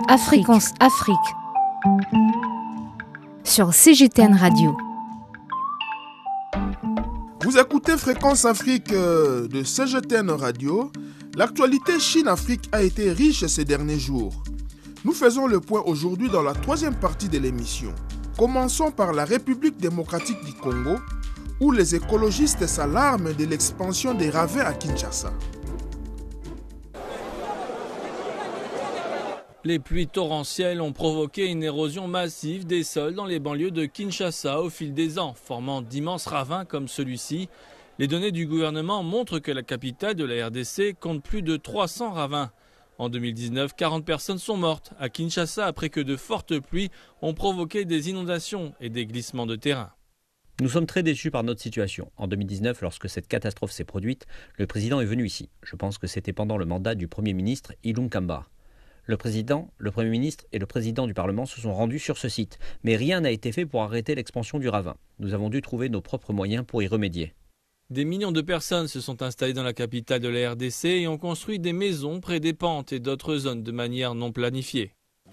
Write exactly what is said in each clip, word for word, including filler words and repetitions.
Afrique. Fréquence Afrique sur C G T N Radio. Vous écoutez Fréquence Afrique de C G T N Radio. L'actualité Chine-Afrique a été riche ces derniers jours. Nous faisons le point aujourd'hui dans la troisième partie de l'émission. Commençons par la République démocratique du Congo, où les écologistes s'alarment de l'expansion des ravins à Kinshasa. Les pluies torrentielles ont provoqué une érosion massive des sols dans les banlieues de Kinshasa au fil des ans, formant d'immenses ravins comme celui-ci. Les données du gouvernement montrent que la capitale de la R D C compte plus de trois cents ravins. En deux mille dix-neuf, quarante personnes sont mortes à Kinshasa après que de fortes pluies ont provoqué des inondations et des glissements de terrain. Nous sommes très déçus par notre situation. En deux mille dix-neuf, lorsque cette catastrophe s'est produite, le président est venu ici. Je pense que c'était pendant le mandat du Premier ministre Ilunga Kamba. Le président, le Premier ministre et le président du Parlement se sont rendus sur ce site. Mais rien n'a été fait pour arrêter l'expansion du ravin. Nous avons dû trouver nos propres moyens pour y remédier. Des millions de personnes se sont installées dans la capitale de la R D C et ont construit des maisons près des pentes et d'autres zones de manière non planifiée.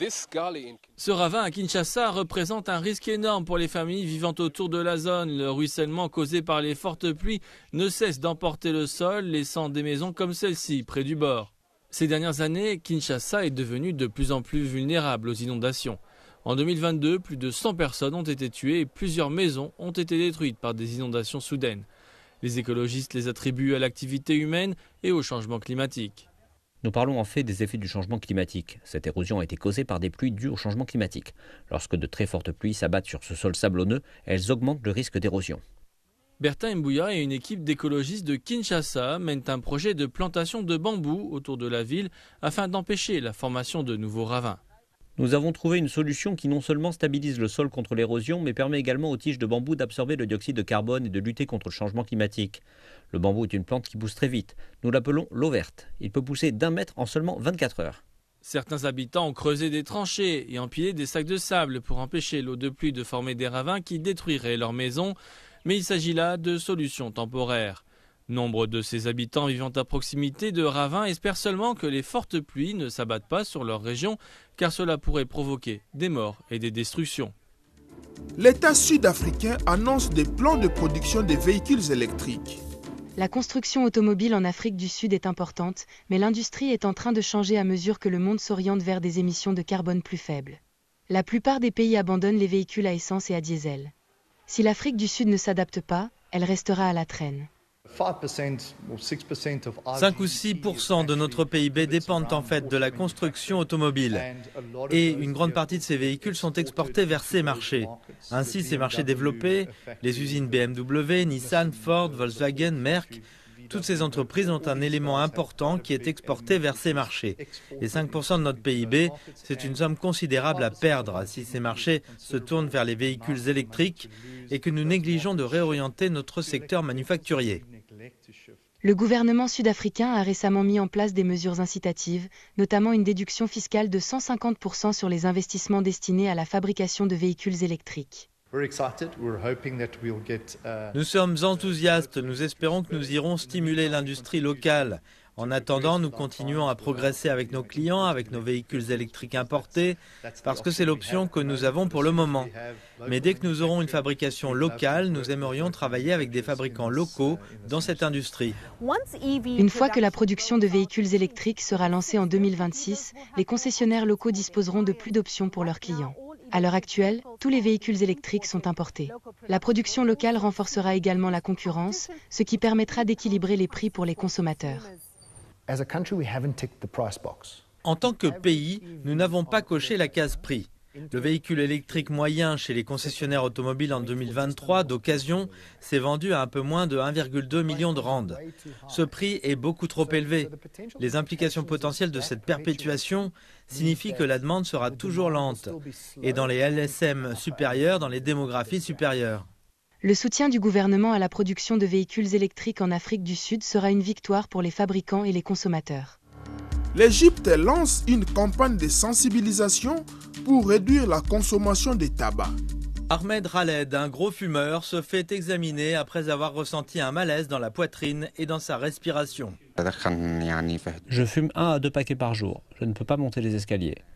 Ce ravin à Kinshasa représente un risque énorme pour les familles vivant autour de la zone. Le ruissellement causé par les fortes pluies ne cesse d'emporter le sol, laissant des maisons comme celle-ci près du bord. Ces dernières années, Kinshasa est devenu de plus en plus vulnérable aux inondations. En deux mille vingt-deux, plus de cent personnes ont été tuées et plusieurs maisons ont été détruites par des inondations soudaines. Les écologistes les attribuent à l'activité humaine et au changement climatique. Nous parlons en fait des effets du changement climatique. Cette érosion a été causée par des pluies dues au changement climatique. Lorsque de très fortes pluies s'abattent sur ce sol sablonneux, elles augmentent le risque d'érosion. Bertin Mbouya et une équipe d'écologistes de Kinshasa mènent un projet de plantation de bambou autour de la ville afin d'empêcher la formation de nouveaux ravins. Nous avons trouvé une solution qui non seulement stabilise le sol contre l'érosion, mais permet également aux tiges de bambou d'absorber le dioxyde de carbone et de lutter contre le changement climatique. Le bambou est une plante qui pousse très vite. Nous l'appelons l'eau verte. Il peut pousser d'un mètre en seulement vingt-quatre heures. Certains habitants ont creusé des tranchées et empilé des sacs de sable pour empêcher l'eau de pluie de former des ravins qui détruiraient leurs maisons. Mais il s'agit là de solutions temporaires. Nombre de ces habitants vivant à proximité de ravins espèrent seulement que les fortes pluies ne s'abattent pas sur leur région, car cela pourrait provoquer des morts et des destructions. L'État sud-africain annonce des plans de production de véhicules électriques. La construction automobile en Afrique du Sud est importante, mais l'industrie est en train de changer à mesure que le monde s'oriente vers des émissions de carbone plus faibles. La plupart des pays abandonnent les véhicules à essence et à diesel. Si l'Afrique du Sud ne s'adapte pas, elle restera à la traîne. cinq ou six pour cent de notre P I B dépendent en fait de la construction automobile. Et une grande partie de ces véhicules sont exportés vers ces marchés. Ainsi, ces marchés développés, les usines B M W, Nissan, Ford, Volkswagen, Merck, toutes ces entreprises ont un élément important qui est exporté vers ces marchés. Et cinq pour cent de notre P I B, c'est une somme considérable à perdre si ces marchés se tournent vers les véhicules électriques et que nous négligeons de réorienter notre secteur manufacturier. Le gouvernement sud-africain a récemment mis en place des mesures incitatives, notamment une déduction fiscale de cent cinquante pour cent sur les investissements destinés à la fabrication de véhicules électriques. Nous sommes enthousiastes, nous espérons que nous irons stimuler l'industrie locale. En attendant, nous continuons à progresser avec nos clients, avec nos véhicules électriques importés, parce que c'est l'option que nous avons pour le moment. Mais dès que nous aurons une fabrication locale, nous aimerions travailler avec des fabricants locaux dans cette industrie. Une fois que la production de véhicules électriques sera lancée en deux mille vingt-six, les concessionnaires locaux disposeront de plus d'options pour leurs clients. À l'heure actuelle, tous les véhicules électriques sont importés. La production locale renforcera également la concurrence, ce qui permettra d'équilibrer les prix pour les consommateurs. En tant que pays, nous n'avons pas coché la case prix. Le véhicule électrique moyen chez les concessionnaires automobiles en deux mille vingt-trois d'occasion s'est vendu à un peu moins de un virgule deux million de rands. Ce prix est beaucoup trop élevé. Les implications potentielles de cette perpétuation signifient que la demande sera toujours lente et dans les L S M supérieurs, dans les démographies supérieures. Le soutien du gouvernement à la production de véhicules électriques en Afrique du Sud sera une victoire pour les fabricants et les consommateurs. L'Égypte lance une campagne de sensibilisation pour réduire la consommation de tabac. Ahmed Khaled, un gros fumeur, se fait examiner après avoir ressenti un malaise dans la poitrine et dans sa respiration. Je fume un à deux paquets par jour. Je ne peux pas monter les escaliers.